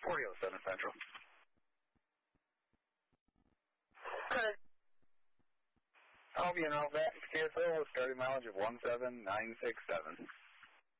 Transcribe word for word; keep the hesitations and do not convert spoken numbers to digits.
forty oh seven Central. Good. Albion Outback, K S O, starting mileage of one seven nine six seven.